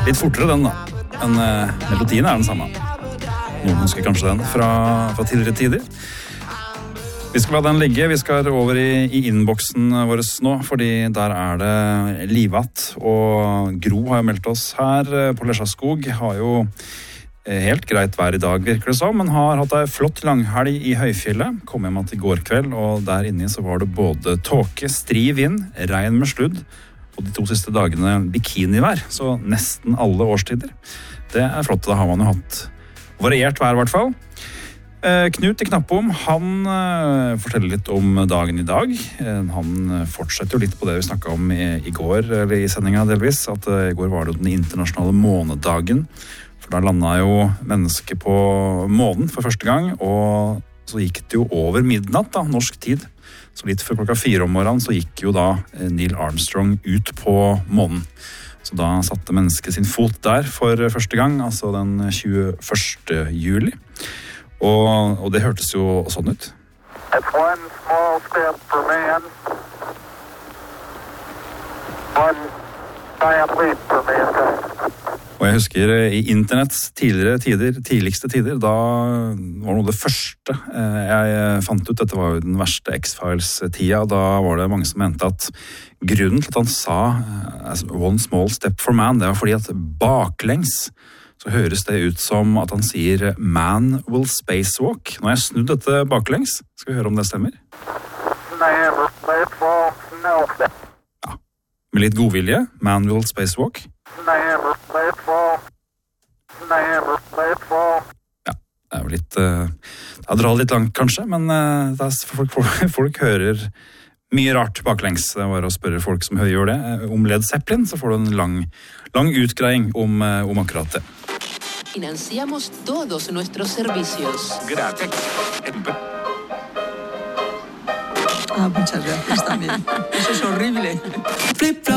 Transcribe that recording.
Litt fortere den da, men melodien den samme. Noen husker kanskje den fra tidligere tider. Vi skal la den ligge, vi skal over i innboksen vår nå, fordi der det livat, og Gro har jo meldt oss her på Lesjaskog, har jo helt greit vær i dag, virker det som, men har hatt en flott langhelg i høyfjellet, kom hjem at i går kveld, og der inne så var det både tåke, stri vind, regn med sludd, og de 2 siste dagene bikinivær, så nesten alle årstider. Det flott, da har man jo hatt variert vær i hvert fall. Knut i Knappom, han forteller litt om dagen i dag. Han fortsetter jo litt på det vi snakket om i går, eller i sendingen delvis, at i går var det den internasjonale månedagen, for da landet jo mennesker på månen for første gang, og så gikk det jo over midnatt da, norsk tid. Så litt før 4:00 om morgenen så gikk jo da Neil Armstrong ut på månen. Så da satte mennesket sin fot der for første gang, altså den 21. juli. Og det hørtes jo sånn ut. It's one small step for man, one giant leap for mankind. Og jeg husker i internetts tidligste tider, da var noe av det første jeg fant ut, dette var jo den verste X-Files-tida, da var det mange som mente at grunnen til at han sa one small step for man, det var fordi at baklengs så høres det ut som at han sier man will spacewalk. Nå har jeg snudd dette baklengs. Skal vi høre om det stemmer? Ja, med litt godvilje. Man will spacewalk. Ja, det jo litt jeg drar litt langt kanskje, men folk hører mye rart baklengs. Det var å spørre folk som gjør det om Led Zeppelin, så får du en lang utgreiing om akkurat det. Financiamos todos nuestros servicios. Gracias. Muchas gracias también. Eso es horrible.